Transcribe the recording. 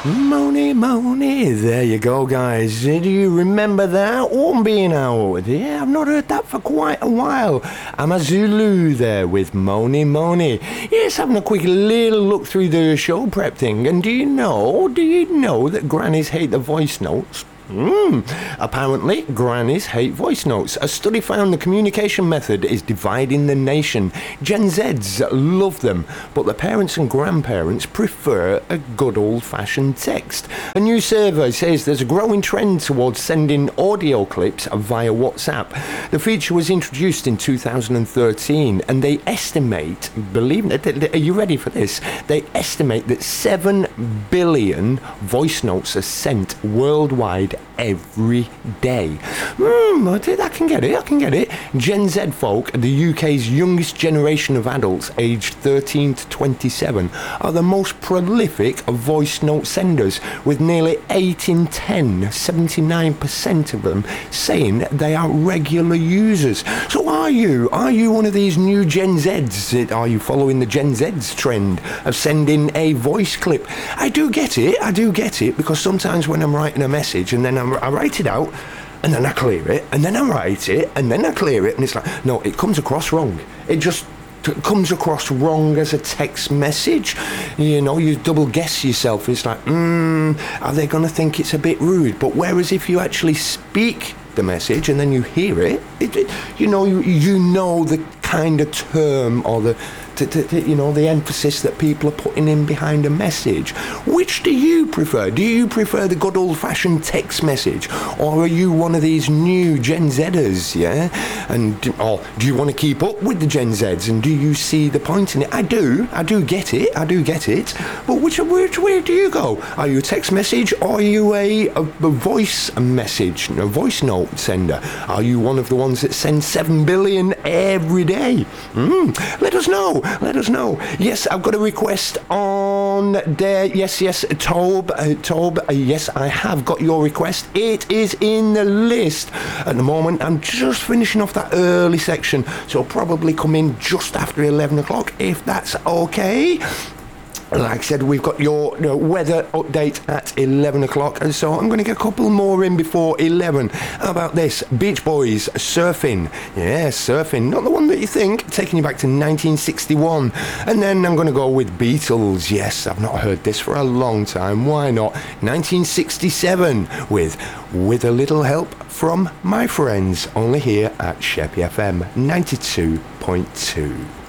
Money, money, there you go, guys. Do you remember that? One being out. Yeah, I've not heard that for quite a while. Amazulu there with Money, money. Yes, having a quick little look through the show prep thing. And do you know that grannies hate the voice notes? Apparently, grannies hate voice notes. A study found the communication method is dividing the nation. Gen Zs love them, but the parents and grandparents prefer a good old-fashioned text. A new survey says there's a growing trend towards sending audio clips via WhatsApp. The feature was introduced in 2013, and they estimate, are you ready for this? They estimate that 7 billion voice notes are sent worldwide every day. I can get it. Gen Z folk, the UK's youngest generation of adults aged 13 to 27, are the most prolific voice note senders, with nearly 8 in 10, 79% of them, saying they are regular users. So are you one of these new Gen Zs? Are you following the Gen Zs trend of sending a voice clip? I do get it, because sometimes when I'm writing a message and then I write it out, and then I clear it, and then I write it, and then I clear it, and it's like, no, it comes across wrong. It just comes across wrong as a text message. You know, you double guess yourself. It's like, are they going to think it's a bit rude? But whereas if you actually speak the message and then you hear it, you know the kind of term or the emphasis that people are putting in behind a message. Which do you prefer? Do you prefer the good old-fashioned text message, or are you one of these new Gen Zers? Yeah, or do you want to keep up with the Gen Zs? And do you see the point in it? I do get it. But which way do you go? Are you a text message, or are you a voice message, a voice note sender? Are you one of the ones that send 7 billion every day? Let us know. Yes, I've got a request on there. Yes, Tobe, yes, I have got your request. It is in the list. At the moment, I'm just finishing off that early section, so I'll probably come in just after 11 o'clock, if that's okay. Like I said, we've got your weather update at 11 o'clock, and so I'm going to get a couple more in before 11. How about this? Beach Boys, Surfing. Yeah, Surfing. Not the one that you think, taking you back to 1961. And then I'm going to go with Beatles. Yes, I've not heard this for a long time. Why not? 1967 with a Little Help from My Friends, only here at Sheppey FM 92.2.